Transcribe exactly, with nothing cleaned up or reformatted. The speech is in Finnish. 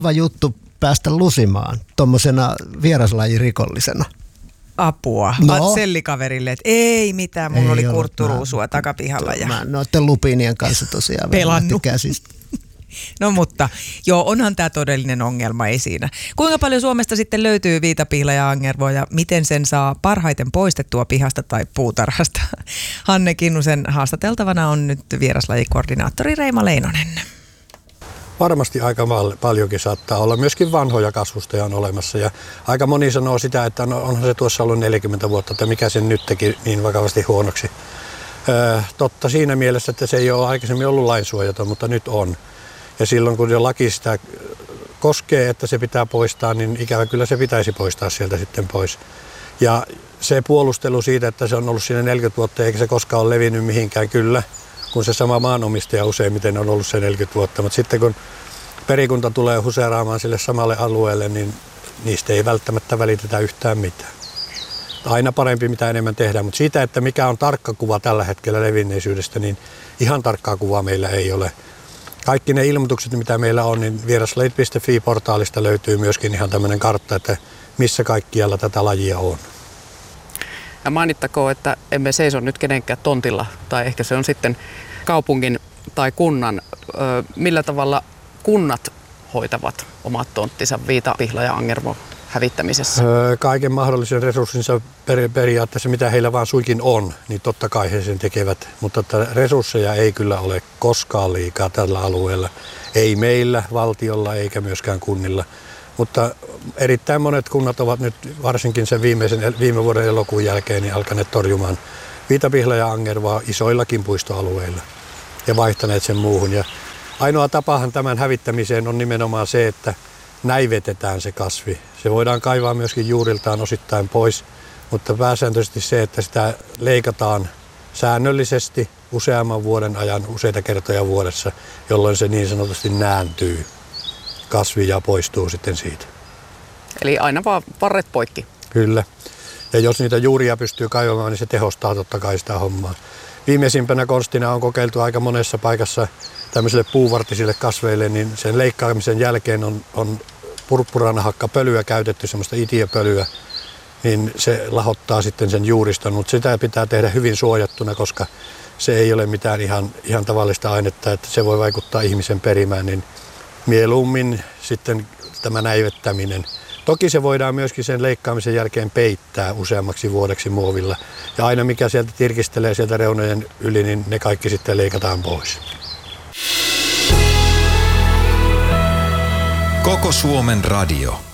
va juttu päästä lusimaan tuommoisena vieraslajirikollisena. Apua. No. Sellikaverille, että ei mitään, mulla ei oli kurtturuusua takapihalla. Ja... Mä noiden lupiinien kanssa tosiaan pelannut käsistä. No mutta, joo, onhan tämä todellinen ongelma, ei siinä. Kuinka paljon Suomesta sitten löytyy viitapihla ja angervoa ja miten sen saa parhaiten poistettua pihasta tai puutarhasta? Hanne Kinnusen haastateltavana on nyt vieraslajikoordinaattori Reima Leinonen. Varmasti aika paljonkin saattaa olla. Myöskin vanhoja kasvustoja on olemassa ja aika moni sanoo sitä, että no, onhan se tuossa ollut neljäkymmentä vuotta, että mikä sen nyt teki niin vakavasti huonoksi. Öö, totta siinä mielessä, että se ei ole aikaisemmin ollut lainsuojaton, mutta nyt on. Ja silloin kun jo laki sitä koskee, että se pitää poistaa, niin ikävä kyllä se pitäisi poistaa sieltä sitten pois. Ja se puolustelu siitä, että se on ollut siinä neljäkymmentä vuotta eikä se koskaan ole levinnyt mihinkään, kyllä, kun se sama maanomistaja useimmiten on ollut se neljäkymmentä vuotta. Mutta sitten kun perikunta tulee huseeraamaan sille samalle alueelle, niin niistä ei välttämättä välitetä yhtään mitään. Aina parempi, mitä enemmän tehdään, mutta siitä, että mikä on tarkka kuva tällä hetkellä levinneisyydestä, niin ihan tarkkaa kuvaa meillä ei ole. Kaikki ne ilmoitukset, mitä meillä on, niin vieraslajit piste fi-portaalista löytyy myöskin ihan tämmöinen kartta, että missä kaikkialla tätä lajia on. Ja mainittakoon, että emme seiso nyt kenenkään tontilla, tai ehkä se on sitten kaupungin tai kunnan. Millä tavalla kunnat hoitavat omat tonttinsa viitapihla ja angervo hävittämisessä? Kaiken mahdollisen resurssinsa periaatteessa, mitä heillä vaan suikin on, niin totta kai he sen tekevät. Mutta että resursseja ei kyllä ole koskaan liikaa tällä alueella. Ei meillä, valtiolla eikä myöskään kunnilla. Mutta erittäin monet kunnat ovat nyt varsinkin sen viimeisen, viime vuoden elokuun jälkeen niin alkaneet torjumaan viitapihla ja angervoa isoillakin puistoalueilla ja vaihtaneet sen muuhun. Ja ainoa tapahan tämän hävittämiseen on nimenomaan se, että näivetetään se kasvi. Se voidaan kaivaa myöskin juuriltaan osittain pois, mutta pääsääntöisesti se, että sitä leikataan säännöllisesti useamman vuoden ajan, useita kertoja vuodessa, jolloin se niin sanotusti nääntyy kasvi ja poistuu sitten siitä. Eli aina vaan varret poikki. Kyllä. Ja jos niitä juuria pystyy kaivamaan, niin se tehostaa totta kai sitä hommaa. Viimeisimpänä konstina on kokeiltu aika monessa paikassa tämmöisille puuvartisille kasveille, niin sen leikkaamisen jälkeen on, on purppuranahakka-pölyä käytetty, semmoista itiöpölyä, niin se lahottaa sitten sen juuriston, mutta sitä pitää tehdä hyvin suojattuna, koska se ei ole mitään ihan, ihan tavallista ainetta, että se voi vaikuttaa ihmisen perimään, niin mieluummin sitten tämä näivettäminen. Toki se voidaan myöskin sen leikkaamisen jälkeen peittää useammaksi vuodeksi muovilla, ja aina mikä sieltä tirkistelee sieltä reunojen yli, niin ne kaikki sitten leikataan pois. Koko Suomen radio.